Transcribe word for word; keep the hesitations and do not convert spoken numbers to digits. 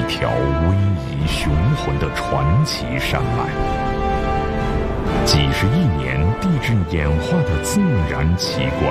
条逶迤雄浑的传奇山脉。几十亿年地质演化的自然奇观，